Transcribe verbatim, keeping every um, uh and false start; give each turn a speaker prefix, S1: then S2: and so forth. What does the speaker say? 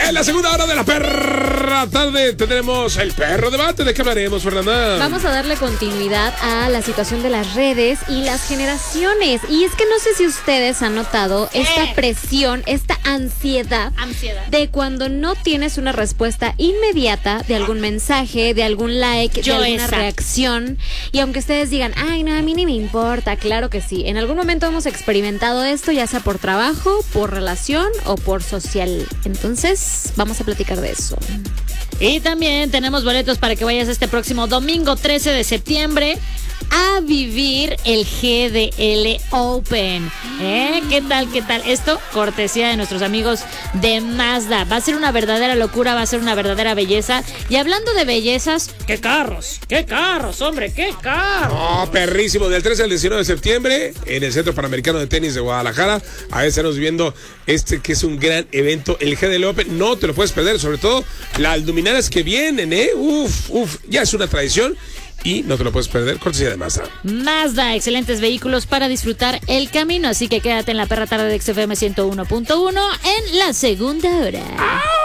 S1: En la segunda hora de la perra tarde tendremos el perro debate. ¿De qué hablaremos, Fernanda?
S2: Vamos a darle continuidad a la situación de las redes y las generaciones. Y es que no sé si ustedes han notado esta
S3: Eh.
S2: presión, esta ansiedad,
S3: Ansiedad.
S2: de cuando no tienes una respuesta inmediata de algún mensaje, de algún like,
S3: Yo
S2: de alguna
S3: esa.
S2: reacción. Y aunque ustedes digan, ay, no, a mí ni me importa, claro que sí. En algún momento hemos experimentado esto, ya sea por trabajo, por relación o por social. Entonces, vamos a platicar de eso.
S3: Y también tenemos boletos para que vayas este próximo domingo trece de septiembre a vivir el G D L Open. ¿Eh? ¿Qué tal? ¿Qué tal? Esto, cortesía de nuestros amigos de Mazda. Va a ser una verdadera locura, va a ser una verdadera belleza. Y hablando de bellezas, ¿qué carros? ¿Qué carros, hombre? ¿Qué carros?
S1: Oh, perrísimo. Del trece al diecinueve de septiembre en el Centro Panamericano de Tenis de Guadalajara. Ahí estaremos viendo este que es un gran evento, el G D L Open. No te lo puedes perder, sobre todo las luminarias que vienen, ¿eh? Uf, uf, ya es una tradición. Y no te lo puedes perder, cortesía de Mazda.
S3: Mazda, excelentes vehículos para disfrutar el camino. Así que quédate en la perra tarde de X F M ciento uno punto uno en la segunda hora.
S1: ¡Au!